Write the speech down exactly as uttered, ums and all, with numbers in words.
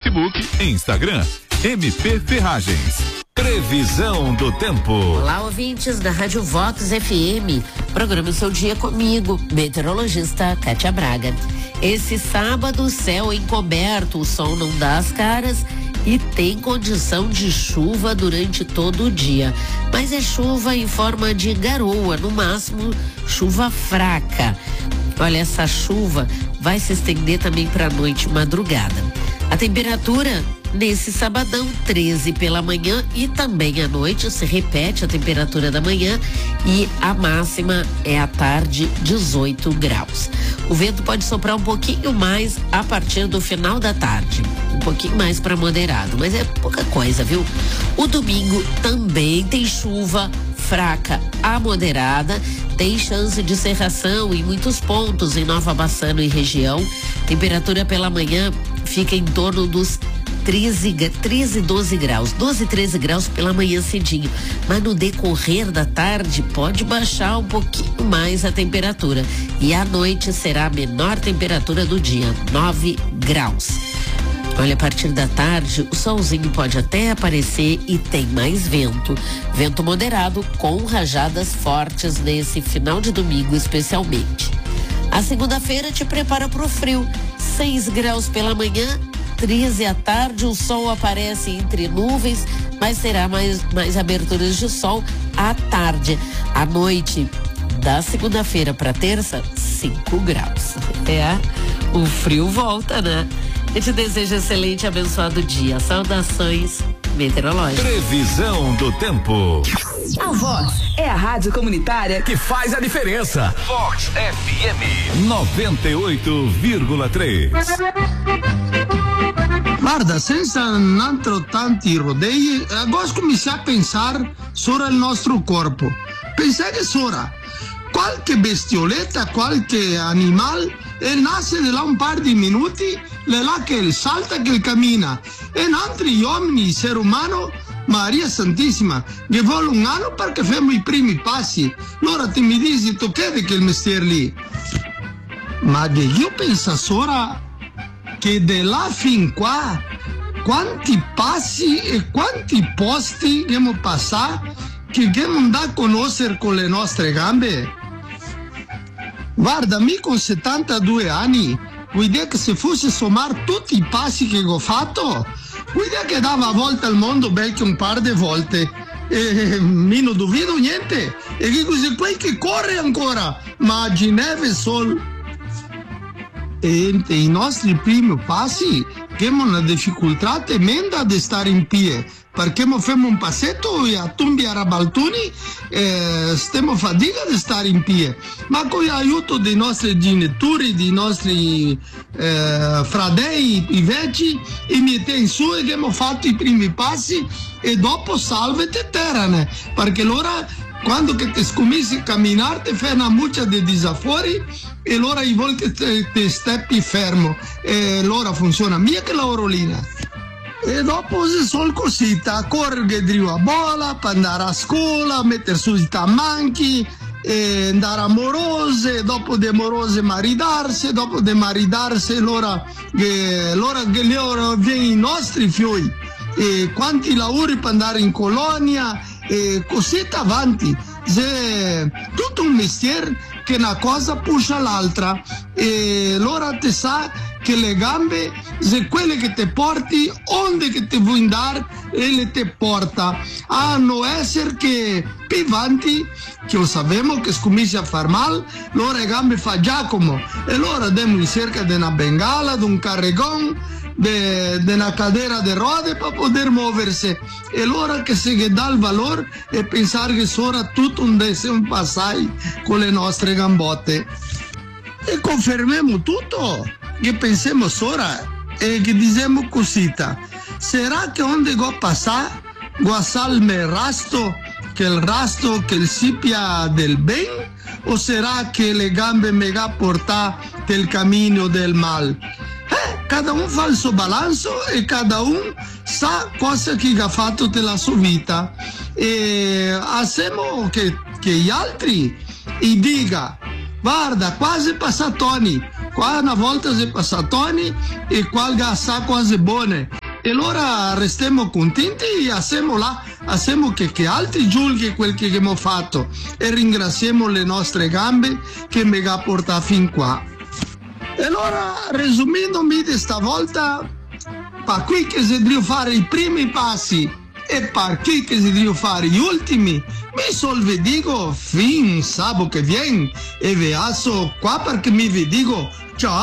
Facebook e Instagram. M P Ferragens. Previsão do tempo. Olá, ouvintes da Rádio Vox F M. Programa o seu dia comigo, meteorologista Kátia Braga. Esse sábado, céu encoberto, o sol não dá as caras e tem condição de chuva durante todo o dia. Mas é chuva em forma de garoa, no máximo chuva fraca. Olha, essa chuva vai se estender também para a noite e madrugada. A temperatura nesse sabadão, treze pela manhã e também à noite, se repete a temperatura da manhã e a máxima é à tarde, dezoito graus. O vento pode soprar um pouquinho mais a partir do final da tarde, um pouquinho mais para moderado, mas é pouca coisa, viu? O domingo também tem chuva fraca a moderada, tem chance de cerração em muitos pontos em Nova Bassano e região. Temperatura pela manhã fica em torno dos treze, treze, doze graus, doze, treze graus pela manhã cedinho, mas no decorrer da tarde pode baixar um pouquinho mais a temperatura e à noite será a menor temperatura do dia, nove graus. Olha, a partir da tarde o solzinho pode até aparecer e tem mais vento, vento moderado com rajadas fortes nesse final de domingo especialmente. A segunda-feira te prepara para o frio, seis graus pela manhã, treze à tarde, o sol aparece entre nuvens, mas terá mais, mais aberturas de sol à tarde. À noite, da segunda-feira para terça, cinco graus. É, o frio volta, né? Eu te desejo um excelente e abençoado dia. Saudações meteorológicas. Previsão do tempo. A Vox é a rádio comunitária que faz a diferença. Vox F M noventa e oito vírgula três. Guarda, senza un altro tanti rodei, agora cominciare a pensare solo al nostro corpo. Pensare che sora qualche bestioletta, qualche animale, e nasce da là un par di minuti, le là che salta, che cammina. E altri gli uomini, essere umano, Maria Santissima, che vuole un anno perché facciamo i primi passi. Allora ti mi dici, tu credi che il mestiere lì? Ma io penso sora che da là fin qua quanti passi e quanti posti abbiamo passato che abbiamo da conoscere con le nostre gambe. Guarda, mi con settantadue anni, vuoi dire che se fosse sommare tutti i passi che ho fatto, vuoi dire che dava a volta al mondo becchio un par di volte e mi non dubito niente, e che così quel che corre ancora, ma Ginevra e Sol. E i nostri primi passi abbiamo una difficoltà tremenda di stare in piedi, perché facciamo un passetto e a tumbi a rabaltuni eh, stiamo fatica di stare in piedi, ma con l'aiuto dei nostri genitori, dei nostri eh, fratelli, i vecchi, i miei in su e abbiamo fatto i primi passi e dopo salvete terrane, perché allora quando che ti scomissi a camminare ti fai una muccia di disafori e allora i vol che ti, ti steppi fermo e allora funziona mia che lavorolina. E dopo se sol cosita, correre di a bola per andare a scuola, mettere su i tamanchi, e andare amorose, dopo di amorose maridarsi, dopo di maridarsi allora che, allora che loro viene i nostri figli e quanti lavori per andare in colonia e cosetta avanti. C'è tutto un mestiere che una cosa pusha l'altra e allora ti sa che le gambe sono quelle che ti porti onde che ti vuoi andare e le ti porta a non essere che più avanti che lo sappiamo che scomincia a far male allora le gambe fa Giacomo e allora andiamo in cerca di una bengala, di un carregón, di una cadera di rode per poter muoversi e allora che si dà il valore e pensare che sora tutto un un passai con le nostre gambotte e confermiamo tutto che pensiamo sora e che diciamo cosita sarà che onde go passare guasalme rasto che il rasto che il sipia del ben o sarà che le gambe me ga porta del cammino del mal. Eh, cada un fa il suo balanzo e cada un sa cosa che ha fatto della sua vita e assieme che, che gli altri gli dica guarda quasi passatoni qua una volta si passatoni e qua sa cose buone E allora restiamo contenti e assiemo là, assiemo che, che altri giulghi quel che abbiamo fatto e ringraziamo le nostre gambe che mi ha portato fin qua. E allora, resumendomi di stavolta, per qui che si devono fare i primi passi e per qui che si devono fare gli ultimi, mi sol vi dico fin sabato che viene e vi asso qua perché mi vi dico ciao.